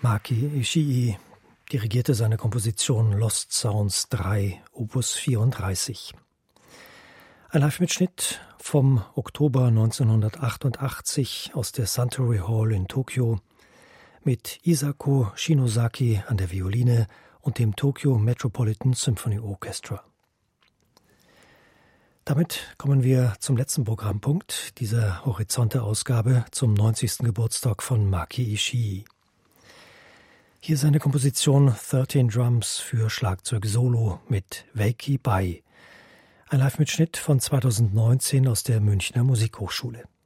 Maki Ishii dirigierte seine Komposition Lost Sounds 3, Opus 34. Ein Live-Mitschnitt vom Oktober 1988 aus der Suntory Hall in Tokio mit Isako Shinosaki an der Violine und dem Tokyo Metropolitan Symphony Orchestra. Damit kommen wir zum letzten Programmpunkt dieser Horizonte-Ausgabe zum 90. Geburtstag von Maki Ishii. Hier seine Komposition 13 Drums für Schlagzeug Solo mit Weiki Bai. Ein Live-Mitschnitt von 2019 aus der Münchner Musikhochschule.